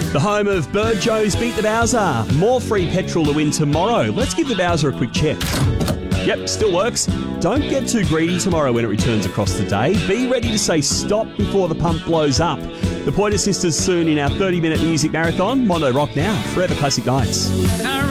The home of Bird Joe's Beat the Bowser. More free petrol to win tomorrow. Let's give the Bowser a quick check. Yep, still works. Don't get too greedy tomorrow when it returns across the day. Be ready to say stop before the pump blows up. The Pointer Sisters soon in our 30-minute music marathon. Mondo Rock now. Forever Classic Nights.